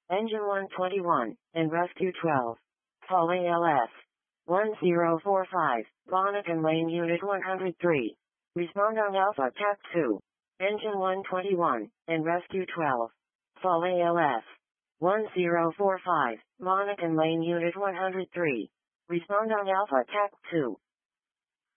Engine 121, and Rescue 12. Fall ALS. 1045, Bonneton Lane Unit 103. Respond on Alpha TAC 2. Engine 121, and Rescue 12. Fall ALS. 1045, Bonneton Lane Unit 103. Respond on Alpha TAC 2.